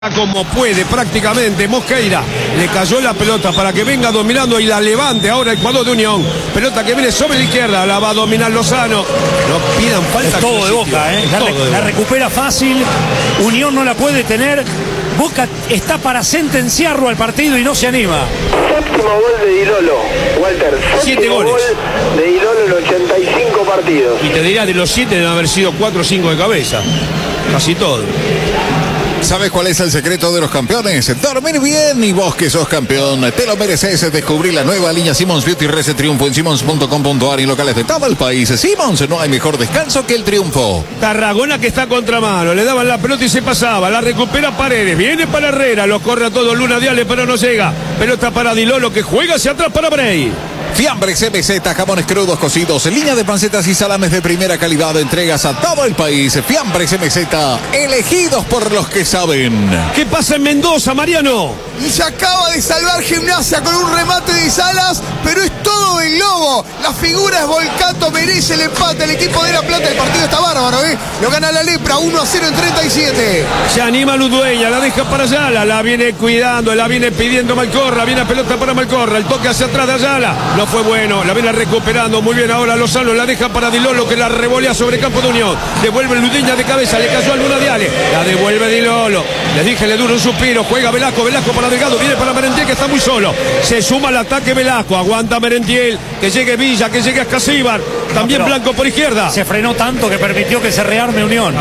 Como puede prácticamente Mosqueira, le cayó la pelota para que venga dominando y la levante ahora el jugador de Unión. Pelota que viene sobre la izquierda, la va a dominar Lozano. No pidan falta. Es todo de Boca, ¿eh? La recupera fácil, Unión no la puede tener. Boca está para sentenciarlo al partido y no se anima. Séptimo gol de Di Lolo, Walter. 7 goles. Gol de Di Lolo en 85 partidos. Y te diría de los 7 deben haber sido 4 o 5 de cabeza. Casi todo. ¿Sabes cuál es el secreto de los campeones? Dormir bien, y vos que sos campeón, te lo mereces. Descubrir la nueva línea Simmons Beauty Reset Triunfo en simmons.com.ar y locales de todo el país. Simmons, no hay mejor descanso que el triunfo. Tarragona que está a contramano, le daban la pelota y se pasaba, la recupera Paredes, viene para Herrera, lo corre a todo Luna Diale pero no llega. Pelota para Di Lolo que juega hacia atrás para Bray. Fiambres MZ, jamones crudos cocidos, línea de pancetas y salames de primera calidad, entregas a todo el país. Fiambres MZ, elegidos por los que saben. ¿Qué pasa en Mendoza, Mariano? Y se acaba de salvar Gimnasia con un remate de Salas, pero es todo del Lobo. La figura es Volcato, merece el empate. El equipo de La Plata, el partido está bárbaro, ¿eh? Lo gana la Lepra, 1-0 en 37. Se anima Ludueña, la deja para Ayala, la viene cuidando, la viene pidiendo Malcorra, viene a pelota para Malcorra, el toque hacia atrás de Ayala, no fue bueno, la viene recuperando muy bien ahora Lozano, la deja para Di Lolo que la revolea sobre campo de Unión, devuelve Ludueña de cabeza, le cayó a Luna Diale, la devuelve Di Lolo, les dije, le dura un suspiro, juega Velasco para Delgado, viene para Merentiel que está muy solo, se suma al ataque Velasco, aguanta Merentiel, que llegue Villa, que llegue Ascasíbar, también Blanco por izquierda. Se frenó tanto que permitió que se rearme Unión.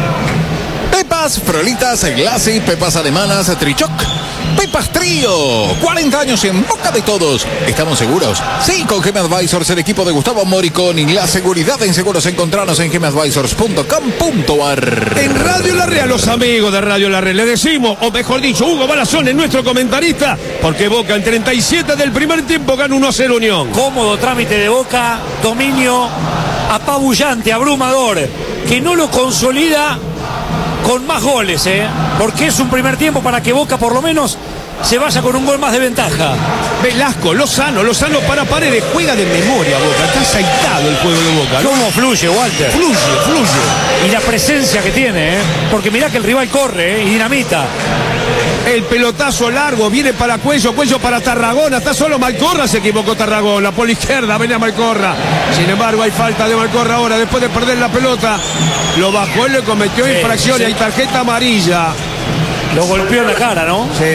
Pepas, Frolitas, Glassy, Pepas Alemanas, Trichoc, Pepas Trío, 40 años en boca de todos. ¿Estamos seguros? Sí, con GM Advisors, el equipo de Gustavo Moricón y la seguridad en seguros. Encontranos en gmadvisors.com.ar. En Radio La Rea, los amigos de Radio La Rea, le decimos, o mejor dicho, Hugo Balazón es nuestro comentarista, porque Boca en 37 del primer tiempo gana 1-0 Unión. Cómodo trámite de Boca, dominio apabullante, abrumador, que no lo consolida con más goles, porque es un primer tiempo para que Boca por lo menos se vaya con un gol más de ventaja. Velasco, Lozano para Paredes, juega de memoria Boca, está aceitado el juego de Boca, ¿no? ¿Cómo fluye, Walter? Fluye. Y la presencia que tiene, porque mirá que el rival corre, y dinamita. El pelotazo largo, viene para Cuello para Tarragona, está solo Malcorra, se equivocó Tarragona, por la izquierda venía Malcorra, sin embargo hay falta de Malcorra ahora, después de perder la pelota, lo bajó y le cometió infracción, y hay tarjeta amarilla. Lo golpeó en la cara, ¿no? Sí.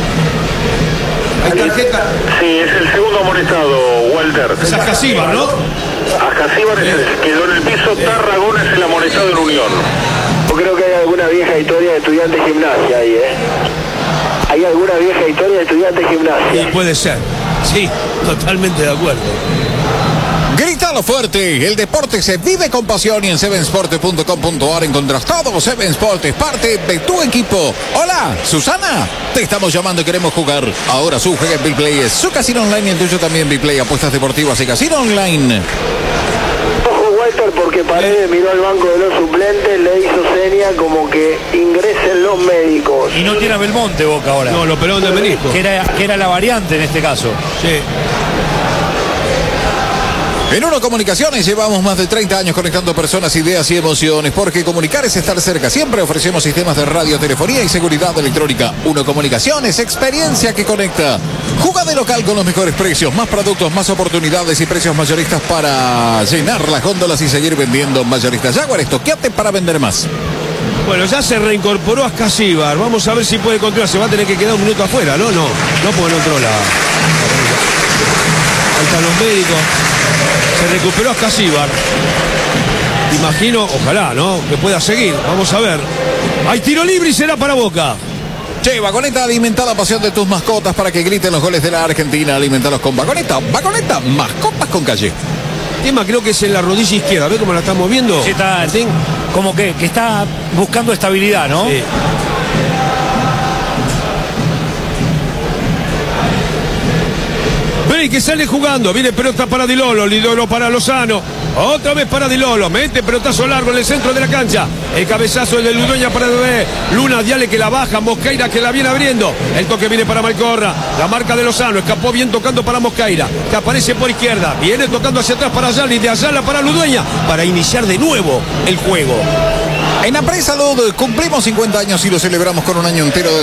Hay tarjeta. Sí, es el segundo amonestado, Walter. Es Ascasíbar, ¿no? Ascasíbar quedó en el piso, Tarragona es el amonestado en Unión. Yo creo que hay alguna vieja historia de Estudiantes Gimnasia ahí, ¿eh? Hay alguna vieja historia de Estudiantes Gimnasia. Sí, puede ser. Sí, totalmente de acuerdo. Grítalo fuerte, el deporte se vive con pasión y en sevensport.com.ar encontrás todo. Seven Sport es parte de tu equipo. Hola, Susana, te estamos llamando y queremos jugar. Ahora su juega en Biplay es su casino online y el tuyo también. Biplay, apuestas deportivas y casino online. Ojo, Walter, porque Paredes miró al banco de los suplentes, le hizo seña como que ingresen los médicos. Y no tiene a Belmonte Boca ahora. No, lo operó de menisco. Que era la variante en este caso. Sí. En Uno Comunicaciones llevamos más de 30 años conectando personas, ideas y emociones, porque comunicar es estar cerca. Siempre ofrecemos sistemas de radio, telefonía y seguridad electrónica. Uno Comunicaciones, experiencia que conecta. Juga de local con los mejores precios, más productos, más oportunidades y precios mayoristas para llenar las góndolas y seguir vendiendo mayoristas. Jaguar, estoqueate para vender más. Bueno, ya se reincorporó Ascasíbar. Vamos a ver si puede continuar. Se va a tener que quedar un minuto afuera, ¿no? No por el otro lado. Ahí están los médicos. Se recuperó Ascasíbar. Imagino, ojalá, ¿no? Que pueda seguir. Vamos a ver. Hay tiro libre y será para Boca. Che, Vagoneta, alimenta la pasión de tus mascotas para que griten los goles de la Argentina. Alimentalos con Vagoneta. Vagoneta, mascotas con calle. Tema creo que es en la rodilla izquierda. ¿Ves cómo la estamos viendo? Sí, está, ¿sí? Como que está buscando estabilidad, ¿no? Sí. Ve que sale jugando, viene pelota para Di Lolo para Lozano, otra vez para Di Lolo, mete pelotazo largo en el centro de la cancha, el cabezazo de Ludueña para Luna Diale que la baja, Mosqueira que la viene abriendo, el toque viene para Malcorra, la marca de Lozano, escapó bien tocando para Mosqueira, que aparece por izquierda, viene tocando hacia atrás para Ayala y de Ayala para Ludueña, para iniciar de nuevo el juego. En Apres Salud cumplimos 50 años y lo celebramos con un año entero de